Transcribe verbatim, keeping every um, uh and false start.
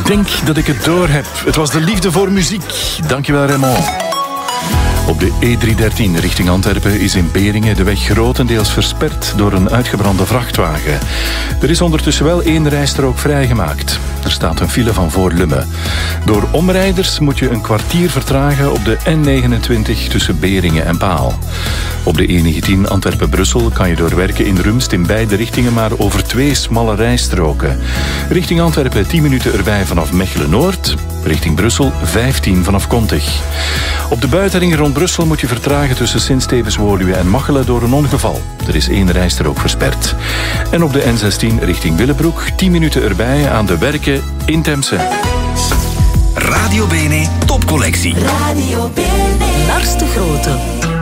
denk dat ik het door heb. Het was de liefde voor muziek. Dankjewel, Raymond. Op de E driehonderddertien richting Antwerpen is in Beringen de weg grotendeels versperd door een uitgebrande vrachtwagen. Er is ondertussen wel één rijstrook vrijgemaakt. Er staat een file van voor Lummen. Door omrijders moet je een kwartier vertragen op de N negenentwintig tussen Beringen en Paal. Op de E negentien Antwerpen-Brussel kan je door werken in Rumst in beide richtingen maar over twee smalle rijstroken. Richting Antwerpen tien minuten erbij vanaf Mechelen-Noord. Richting Brussel vijftien vanaf Kontig. Op de buitenring rond Brussel moet je vertragen tussen Sint-Stevens-Woluwe en Machelen door een ongeval. Er is één rijstrook versperd. En op de N zestien richting Willebroek tien minuten erbij aan de werken in Temse. Radio Bene Topcollectie. Radio Bene. Lars de Grote.